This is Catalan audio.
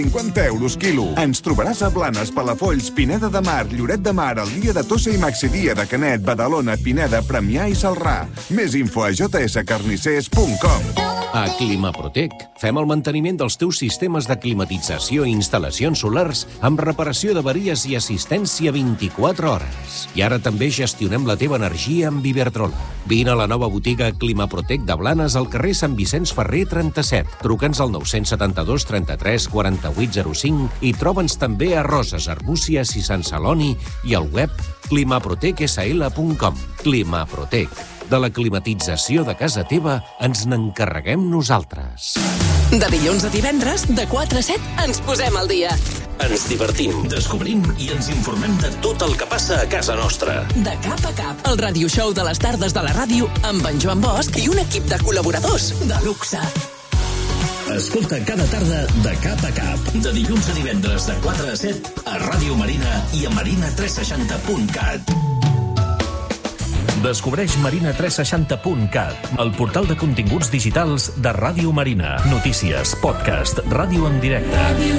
50 euros quilo. Ens trobaràs a Blanes, Palafolls, Pineda de Mar, Lloret de Mar, el dia de Tossa i Maxidia de Canet, Badalona, Pineda, Premià i Celrà. Més info a jscarnissers.com. A Climaprotec fem el manteniment dels teus sistemes de climatització i instal·lacions solars amb reparació d'avaries i assistència 24 hores. I ara també gestionem la teva energia amb Iberdrola. Vine a la nova botiga Climaprotec de Blanes al carrer Sant Vicenç Ferrer 37. Truca'ns al 972 33 4805 i troba'ns també a Roses, Arbúcies i Sant Celoni i al web climaprotecsl.com. Climaprotec. De la climatització de casa teva ens n'encarreguem nosaltres. De dilluns a divendres, de 4 a 7, ens posem al dia. Ens divertim, descobrim i ens informem de tot el que passa a casa nostra. De cap a cap, el radioshow de les tardes de la ràdio amb en Joan Bosch i un equip de col·laboradors de luxe. Escolta cada tarda de cap a cap. De dilluns a divendres de 4 a 7 a Ràdio Marina i a marina360.cat. Descobreix marina360.cat, el portal de continguts digitals de Ràdio Marina. Notícies, podcast, ràdio en directe.